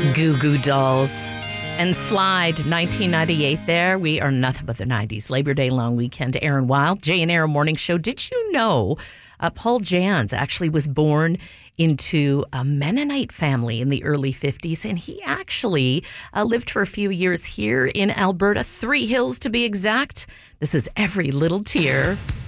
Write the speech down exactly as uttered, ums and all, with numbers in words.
Goo Goo Dolls and Slide, nineteen ninety-eight there. We are nothing but the nineties. Labor Day long weekend. Aaron Wild, Jay and Aaron Morning Show. Did you know uh, Paul Jans actually was born into a Mennonite family in the early fifties, and he actually uh, lived for a few years here in Alberta, Three Hills to be exact. This is Every Little Tear.